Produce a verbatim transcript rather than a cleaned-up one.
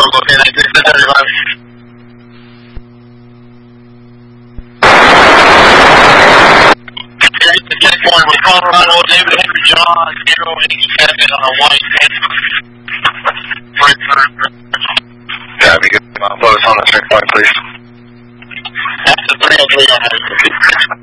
okay, I just said thirty-five. Checkpoint with Colorado, David Henry John, zero eighty-seven on a white. Yeah, we get close on the checkpoint, please. That's the three oh three on that.